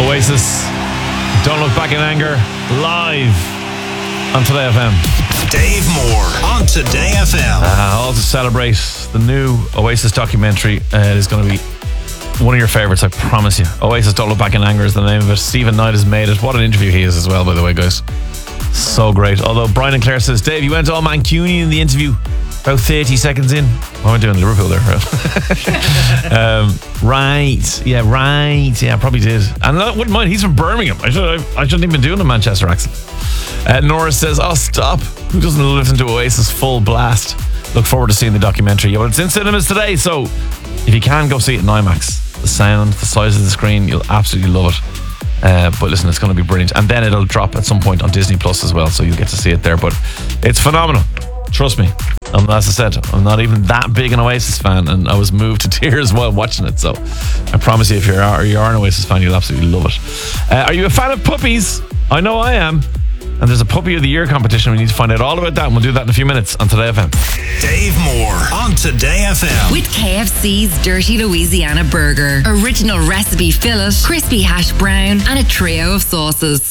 Oasis, Don't Look Back in Anger, live on Today FM. Dave Moore on Today FM. All to celebrate the new Oasis documentary. It is going to be one of your favourites, I promise you. Oasis, Don't Look Back in Anger is the name of it. Stephen Knight has made it. What an interview he is as well, by the way, guys. So great. Although Brian and Claire says, Dave, you went all Mancunian in the interview about 30 seconds in. What am I doing? Liverpool there. Right. Yeah, probably did. And I wouldn't mind. He's from Birmingham. I shouldn't even be doing a Manchester accent. Nora says, oh, stop. Who doesn't listen to Oasis full blast? Look forward to seeing the documentary. Well, it's in cinemas today, so if you can, go see it in IMAX. The sound, the size of the screen, you'll absolutely love it. But listen, it's going to be brilliant. And then it'll drop at some point on Disney Plus as well, so you'll get to see it there. But it's phenomenal. Trust me. As I said, I'm not even that big an Oasis fan, and I was moved to tears while watching it. So I promise you, if you are an Oasis fan, you'll absolutely love it. Are you a fan of puppies? I know I am. And there's a Puppy of the Year competition. We need to find out all about that, and we'll do that in a few minutes on Today FM. Dave Moore on Today FM. With KFC's Dirty Louisiana Burger. Original recipe fillet, crispy hash brown, and a trio of sauces.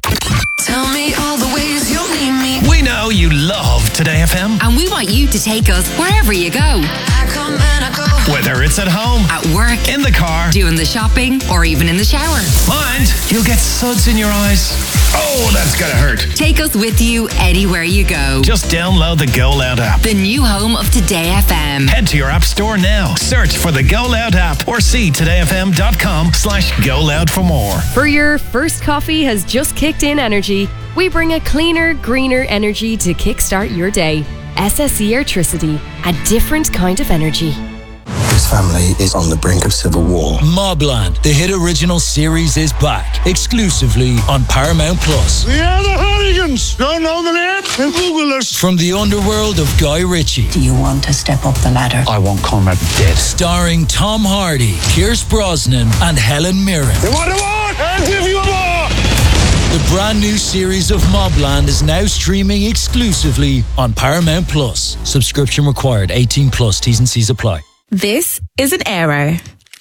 Tell me all the ways you need me. We know you love Today FM. And we want you to take us wherever you go. I come and I go. Whether it's at home, At work, in the car, doing the shopping, or even in the shower. mind, you'll get suds in your eyes. Oh, that's gonna hurt. Take us with you anywhere you go. Just download the Go Loud app. The new home of Today FM. Head to your app store now. Search for the Go Loud app or see todayfm.com/Go Loud for more. For your first coffee has just kicked in energy, we bring a cleaner, greener energy to kickstart your day. SSE Airtricity, a different kind of energy. This family is on the brink of civil war. Mobland, the hit original series, is back exclusively on Paramount Plus. We are the Hooligans. Don't know the name? Then Google us. From the underworld of Guy Ritchie. Do you want to step up the ladder? I want Conrad dead. Starring Tom Hardy, Pierce Brosnan, and Helen Mirren. You want a war? I'll give you a war. The brand new series of Mobland is now streaming exclusively on Paramount Plus. Subscription required. 18 plus. T's and C's apply. This is an Aero.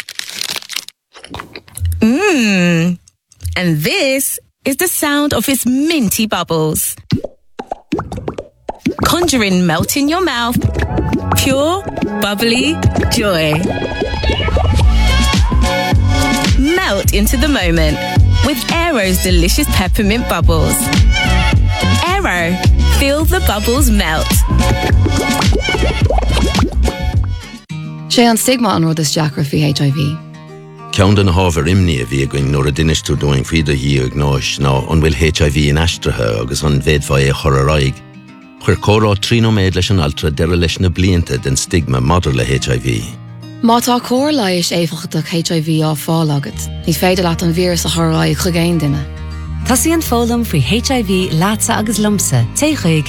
And this is the sound of its minty bubbles. Conjuring melt in your mouth. Pure, bubbly joy. Melt into the moment with Aero's delicious peppermint bubbles. Aero, feel the bubbles melt. Sé an stigma an rud is deacra fi HIV. Ceann den hábhar imní a bhí going nuair a duinisteú doing faoide hí ag náis ná an bhfuil HIV in aistrithe agus an bhéadfá é choraráig. Chuir córá trínoméid leis an altra deire leis na blianta den stigma madidir le HIV. Má tá cór leiis éfachach HIV á fáil agat, ní féidir leat an vírus a choráig chugéin duine. Tosaíonn fólam faoi HIV lása agus lumsa té chuig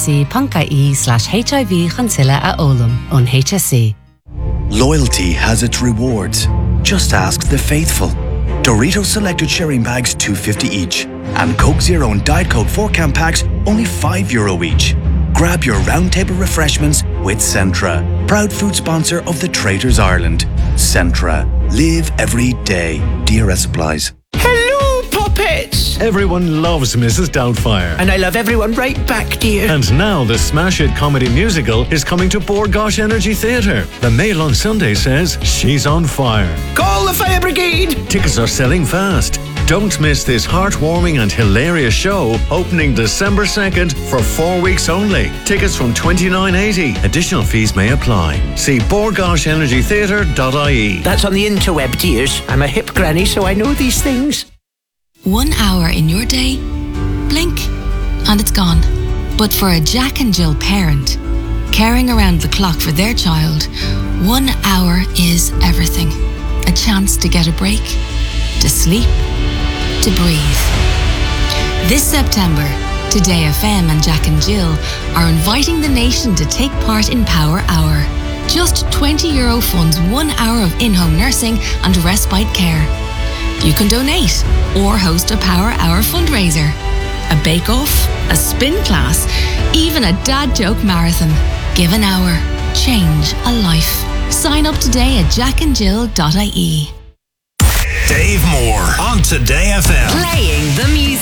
hse.ie/HIV chuntuile a ólam ón HSE. Loyalty has its rewards. Just ask the faithful. Doritos selected sharing bags $2.50 each. And Coke Zero and Diet Coke 4-can packs only €5 each. Grab your roundtable refreshments with Centra, proud food sponsor of the Traitors Ireland. Centra. Live every day. DRS supplies. Hello, puppets! Everyone loves Mrs. Doubtfire. And I love everyone right back, dear. And now the smash hit comedy musical is coming to Bord Gáis Energy Theatre. The Mail on Sunday says she's on fire. Call the fire brigade! Tickets are selling fast. Don't miss this heartwarming and hilarious show opening December 2nd for 4 weeks only. Tickets from $29.80. Additional fees may apply. See bordgaishenergytheatre.ie. That's on the interweb, dears. I'm a hip granny, so I know these things. 1 hour in your day, blink, and it's gone. But for a Jack and Jill parent, caring around the clock for their child, 1 hour is everything. A chance to get a break, to sleep, to breathe. This September, Today FM and Jack and Jill are inviting the nation to take part in Power Hour. Just €20 funds 1 hour of in-home nursing and respite care. You can donate or host a Power Hour fundraiser, a bake-off, a spin class, even a dad joke marathon. Give an hour. Change a life. Sign up today at jackandjill.ie. Dave Moore on Today FM. Playing the music.